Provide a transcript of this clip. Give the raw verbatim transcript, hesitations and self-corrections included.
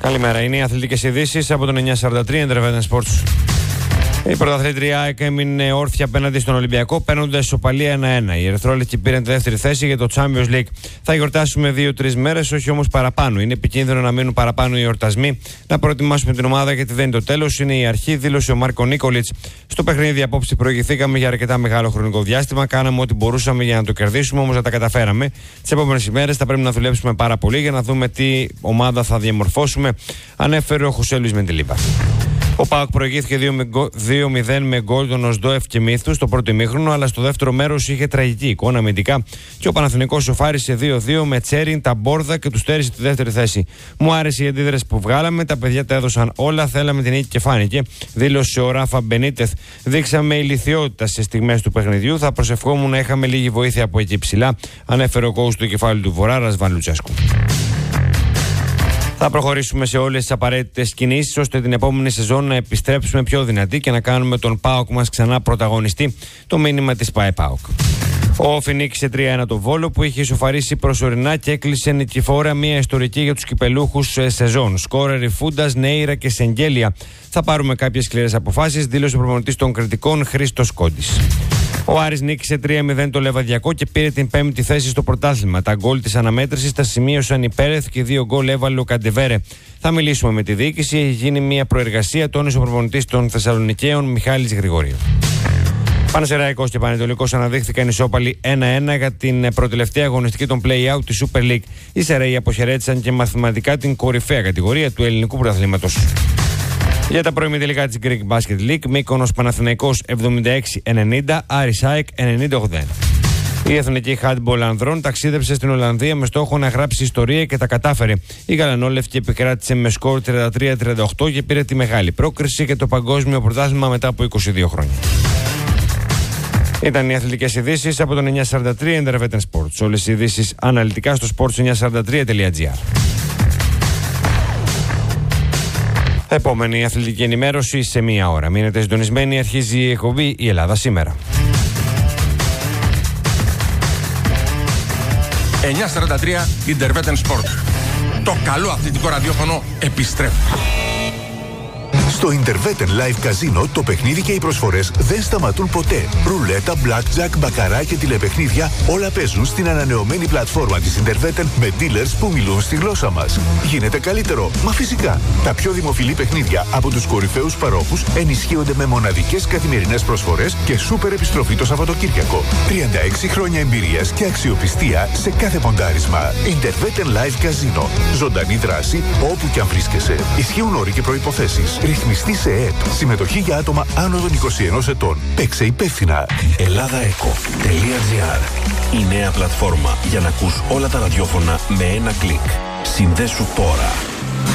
Καλημέρα. Είναι οι αθλητικές ειδήσεις από τον εννιακόσια σαράντα τρία Intervention Sports. Η πρωταθλήτρια ΑΕΚ έμεινε όρθια απέναντι στον Ολυμπιακό, παίρνοντας ισοπαλία ένα ένα. Οι ερυθρόλευκοι πήραν τη δεύτερη θέση για το Champions League. Θα γιορτάσουμε δύο-τρεις μέρες, όχι όμως παραπάνω. Είναι επικίνδυνο να μείνουν παραπάνω οι εορτασμοί. Να προετοιμάσουμε την ομάδα γιατί δεν είναι το τέλος, είναι η αρχή, δήλωσε ο Μάρκο Νίκολιτς. Στο παιχνίδι απόψε προηγηθήκαμε για αρκετά μεγάλο χρονικό διάστημα. Κάναμε ό,τι μπορούσαμε για να το κερδίσουμε, όμως δεν τα καταφέραμε. Τις επόμενες ημέρες θα πρέπει να δουλέψουμε πάρα πολύ για να δούμε τι ομάδα θα διαμορφώσουμε, ανέφερε ο Χωσέ Λουίς Μεντιλίμπα. Ο ΠΑΟΚ προηγήθηκε δύο μηδέν με γκολ των Οσδόεφ και Μύθου στο πρώτο ημίχρονο, αλλά στο δεύτερο μέρος είχε τραγική εικόνα αμυντικά και ο Παναθηναϊκός σοφάρισε δύο δύο με Τσέριν, τα Μπόρδα και του στέρισε τη δεύτερη θέση. Μου άρεσε η αντίδραση που βγάλαμε, τα παιδιά τα έδωσαν όλα, θέλαμε την νίκη και φάνηκε, δήλωσε ο Ράφα Μπενίτεθ. Δείξαμε ηλιθιότητα σε στιγμές του παιχνιδιού, θα προσευχόμουν να είχαμε λίγη βοήθεια από εκεί ψηλά, ανέφερε ο coach του κεφάλου του Βορρά, Ρασβάν Λουτσέσκου. Θα προχωρήσουμε σε όλες τις απαραίτητες κινήσεις ώστε την επόμενη σεζόν να επιστρέψουμε πιο δυνατοί και να κάνουμε τον ΠΑΟΚ μας ξανά πρωταγωνιστή. Το μήνυμα της ΠΑΕ ΠΑΟΚ. Ο Όφι νίκησε τρία ένα το Βόλο που είχε ισοφαρίσει προσωρινά και έκλεισε νικηφόρα μια ιστορική για τους κυπελούχους σεζόν. Σκόρερ Φούντας, Νέιρα και Σεγγέλια. Θα πάρουμε κάποιες σκληρές αποφάσεις, δήλωσε ο προπονητής των κριτικών Χρήστος Κόντης. Ο Άρης νίκησε τρία μηδέν το Λεβαδιακό και πήρε την πέμπτη θέση στο πρωτάθλημα. Τα γκολ της αναμέτρησης τα σημείωσαν οι Πέρεθ και δύο γκολ έβαλε ο Καντεβέρε. Θα μιλήσουμε με τη διοίκηση, έχει γίνει μια προεργασία, τόνισε ο προπονητής των Θεσσαλονικαίων Μιχάλης Γρηγορίου. Πανσεραϊκός και Πανετολικός αναδείχθηκαν ισόπαλοι ένα ένα για την προτελευταία αγωνιστική των play-out της Super League. Οι Σεραίοι αποχαιρέτησαν και μαθηματικά την κορυφαία κατηγορία του ελληνικού πρωταθλήματος. Για τα προημιτελικά της Greek Basket League, Μύκονος Παναθηναϊκός εβδομήντα έξι ενενήντα, Άρης ΑΕΚ ενενήντα ογδόντα ένα. Η Εθνική Handball Ανδρών ταξίδεψε στην Ολλανδία με στόχο να γράψει ιστορία και τα κατάφερε. Η Γαλανόλευκη επικράτησε με σκορ τριάντα τρία τριάντα οκτώ και πήρε τη μεγάλη πρόκριση και το παγκόσμιο πρωτάθλημα μετά από είκοσι δύο χρόνια. Ήταν οι αθλητικές ειδήσεις από τον εννιακόσια σαράντα τρία Intervention Sports. Όλες οι ειδήσεις αναλυτικά στο sports εννιακόσια σαράντα τρία τελεία τζι άρ. Επόμενη αθλητική ενημέρωση σε μία ώρα. Μείνετε συντονισμένοι, αρχίζει η εκπομπή «Η Ελλάδα σήμερα». εννιακόσια σαράντα τρία Intervention Sports. Το καλό αθλητικό ραδιόφωνο επιστρέφει. Στο Intervention Live Casino το παιχνίδι και οι προσφορές δεν σταματούν ποτέ. Ρουλέτα, blackjack, μπακαρά και τηλεπαιχνίδια όλα παίζουν στην ανανεωμένη πλατφόρμα της Intervention με dealers που μιλούν στη γλώσσα μας. Γίνεται καλύτερο, μα φυσικά. Τα πιο δημοφιλή παιχνίδια από τους κορυφαίους παρόχους ενισχύονται με μοναδικές καθημερινές προσφορές και σούπερ επιστροφή το Σαββατοκύριακο. τριάντα έξι χρόνια εμπειρίας και αξιοπιστία σε κάθε ποντάρισμα. Intervention Live Casino. Ζωντανή δράση όπου και αν βρίσκεσαι. Ισχύουν όροι και προϋποθέσεις. Ρυθμιστή σε ΕΕΠ. Συμμετοχή για άτομα άνω των είκοσι ενός ετών. Παίξε υπεύθυνα. ελλάδαεκο τελεία τζι άρ. Η νέα πλατφόρμα για να ακούς όλα τα ραδιόφωνα με ένα κλικ. Συνδέσου τώρα.